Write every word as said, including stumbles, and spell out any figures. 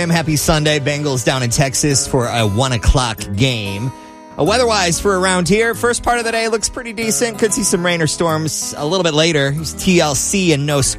Happy Sunday. Bengals down in Texas for a one o'clock game. Uh, weather-wise for around here, first part of the day looks pretty decent. Could see some rain or storms a little bit later. Here's T L C and No Scrub.